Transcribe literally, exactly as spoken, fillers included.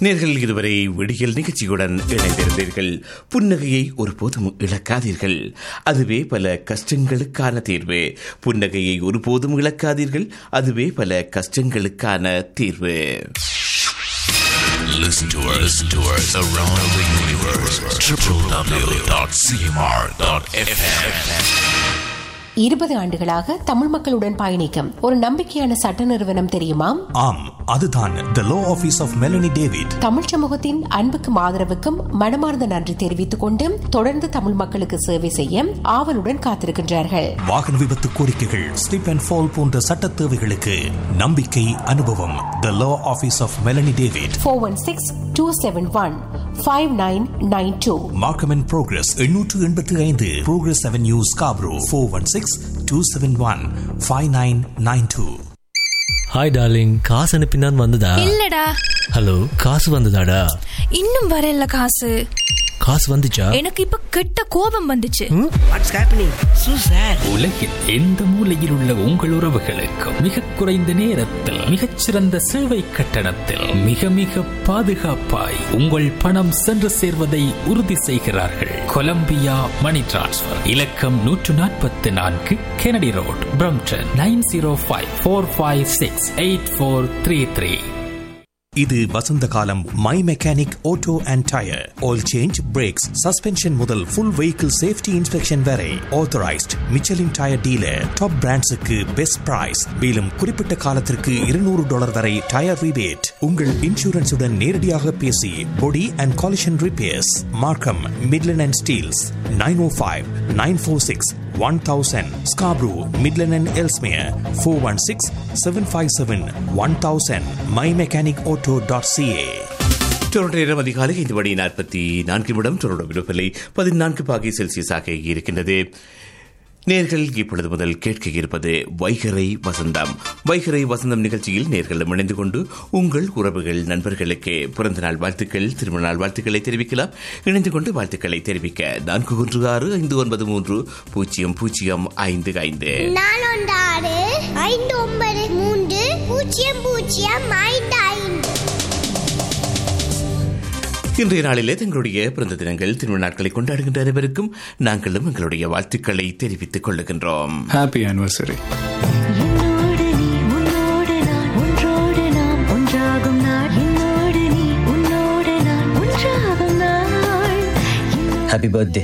நேர்கள் இதுவரை விடியல் நிகழ்ச்சியுடன் இணைந்திருந்தீர்கள். புன்னகையை ஒருபோதும் இழக்காதீர்கள், அதுவே பல கஷ்டங்களுக்கான தீர்வு. புன்னகையை ஒருபோதும் இழக்காதீர்கள், அதுவே பல கஷ்டங்களுக்கான தீர்வு. Listen to us, listen to us around the universe. w w w dot c m r dot f m. இருபது ஆண்டுகளாக தமிழ் மக்களுடன் பயணிக்கும் ஒரு நம்பிக்கையான சட்ட நிறுவனம் தெரியுமா? ஆம், அதுதான் The Law Office of Melanie David. Tamil சமூகத்தின் அன்புக்கும் ஆதரவுக்கும் மனமார்ந்த நன்றி தெரிவித்துக் கொண்டு தொடர்ந்து தமிழ் மக்களுக்கு சேவை செய்ய ஆவலுடன் காத்திருக்கின்றார்கள். வாகன விபத்து கோரிக்கைகள், ஸ்லிப் அண்ட் ஃபால் போன்ற சட்ட தேவைகளுக்கு நம்பிக்கை, அனுபவம். The Law Office of Melanie David. four one six, two seven one, five nine nine two. Markham and Progress எண்ணூற்று எண்பத்தி ஐந்து Progress Avenue, Scarborough. four one six, two seven one, five nine nine two. Hi darling, காசு அனுப்பினான் வந்ததா? இல்லடா. Hello, காசு வந்ததாடா? இன்னும் வரல காசு. காசு வந்துச்சா? எனக்கு இப்ப கெட்ட கோபம் வந்துச்சு. What's happening? So sad. உலகில் எந்த மூலையில் உள்ள உங்கள் உறவுகளுக்கு மிக குறைந்த நேரத்தில் மிகச்சிறந்த சேவை கட்டணத்தில் மிக மிக பாதுகாப்பாய் உங்கள் பணம் சென்று சேர்வதை உறுதி செய்கிறார்கள். கொலம்பியா மணி டிரான்ஸ்ஃபர். இலக்கம் நூற்று நாற்பத்தி நான்கு Kennedy road, Brampton. Nine zero five four five six eight four three three. இது வசந்த காலம். My mechanic auto and tyre oil change, breaks, suspension முதல் ஃபுல் வெஹிக்கிள் சேஃப்டி இன்ஸ்பெக்ஷன் வரை authorised Michelin tyre dealer. Top பிராண்ட்ஸுக்கு best price. மேலும் குறிப்பிட்ட காலத்திற்கு இருநூறு dollar வரை tyre rebate. உங்கள் இன்சூரன்ஸுடன் நேரடியாக பேசி பொடி அண்ட் காலிஷன் ரிப்பேர்ஸ். மார்க்கம், Midland and Steeles. Nine O five nine four six one thousand. Scarborough, Midland and Ellesmere. four one six, seven five seven, one thousand. my mechanic auto dot c a. Toronto நேரம் அதிகாலை ஐந்து மணி நாற்பத்தி நான்கு நிமிடம். Toronto வெப்பநிலை பதினான்கு பாகை செல்சியஸாக இருக்கின்றது. நேர்கள் இப்பொழுது முதல் கேட்க இருப்பது வைகரை வசந்தம். வைகரை வசந்தம் நிகழ்ச்சியில் நேர்களும் இணைந்து கொண்டு உங்கள் உறவுகள், நண்பர்களுக்கு பிறந்த நாள் வாழ்த்துக்கள், திருமண நாள் வாழ்த்துக்களை தெரிவிக்கலாம். இணைந்து கொண்டு வாழ்த்துக்களை தெரிவிக்க நான்கு ஒன்று ஆறு ஐந்து ஒன்பது மூன்று பூஜ்ஜியம் பூஜ்ஜியம் ஐந்து ஐந்து ஐந்து ஒன்பது மூன்று பூஜ்ஜியம் பூஜ்ஜியம் ஐந்து ஐந்து. இன்றைய நாளிலே தங்களுடைய பிறந்த தினங்கள், திருமண நாட்களை கொண்டாடுகின்ற அனைவருக்கும் நாங்களும் எங்களுடைய வாழ்த்துக்களை தெரிவித்துக் கொள்ளுகின்றோம். Happy anniversary. Happy birthday.